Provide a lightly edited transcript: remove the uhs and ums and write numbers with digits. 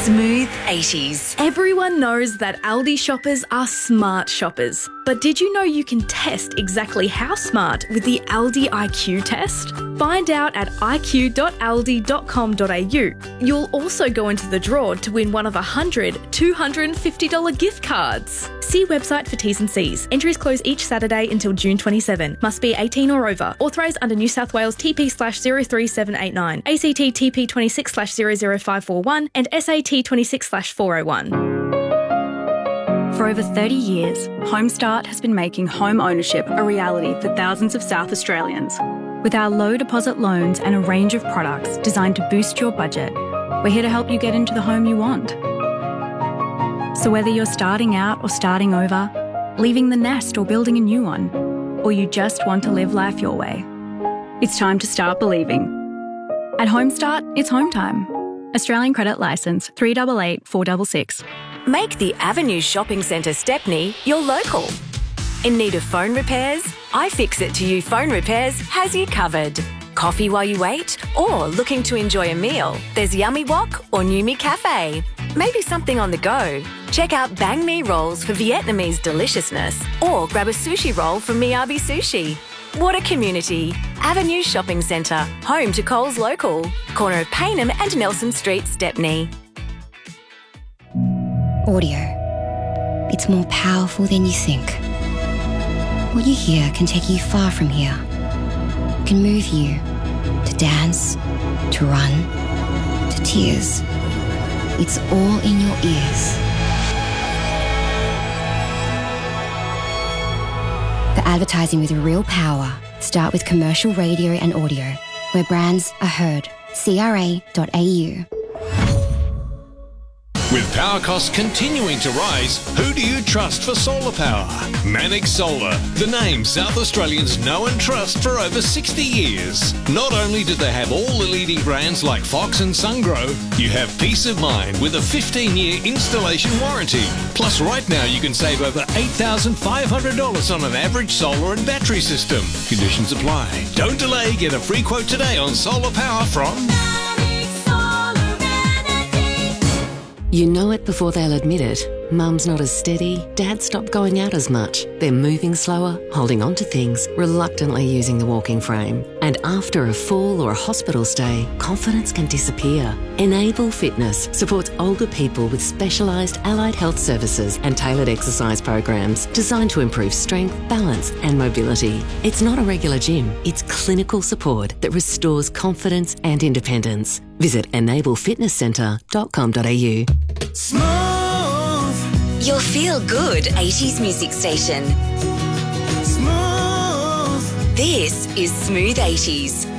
Smooth 80s. Everyone knows that Aldi shoppers are smart shoppers. But did you know you can test exactly how smart with the Aldi IQ test? Find out at iq.aldi.com.au. You'll also go into the draw to win one of 100 $250 gift cards. See website for T's and C's. Entries close each Saturday until June 27. Must be 18 or over. Authorised under New South Wales TP/03789, ACT TP 26/00541 and SAT 26/401. For over 30 years, Homestart has been making home ownership a reality for thousands of South Australians. With our low deposit loans and a range of products designed to boost your budget, we're here to help you get into the home you want. So whether you're starting out or starting over, leaving the nest or building a new one, or you just want to live life your way, it's time to start believing. At Homestart, it's home time. Australian Credit Licence 388 466. Make the Avenue Shopping Centre Stepney your local. In need of phone repairs? iFixit to You Phone Repairs has you covered. Coffee while you wait? Or looking to enjoy a meal? There's Yummy Wok or Numi Cafe. Maybe something on the go? Check out Bang Mi rolls for Vietnamese deliciousness, or grab a sushi roll from Miyabi Sushi. What a community. Avenue Shopping Centre, home to Coles Local. Corner of Payneham and Nelson Street, Stepney. Audio. It's more powerful than you think. What you hear can take you far from here. Can move you to dance, to run, to tears. It's all in your ears. The advertising with real power. Start with commercial radio and audio, where brands are heard. CRA.au. With power costs continuing to rise, who do you trust for solar power? Manix Solar, the name South Australians know and trust for over 60 years. Not only do they have all the leading brands like Fox and SunGrow, you have peace of mind with a 15-year installation warranty. Plus, right now you can save over $8,500 on an average solar and battery system. Conditions apply. Don't delay. Get a free quote today on solar power from... You know it before they'll admit it. Mum's not as steady, Dad stopped going out as much. They're moving slower, holding on to things, reluctantly using the walking frame. And after a fall or a hospital stay, confidence can disappear. Enable Fitness supports older people with specialised allied health services and tailored exercise programs designed to improve strength, balance and mobility. It's not a regular gym, it's clinical support that restores confidence and independence. Visit enablefitnesscentre.com.au. Smooth. Your feel-good 80s music station. Smooth. This is Smooth 80s.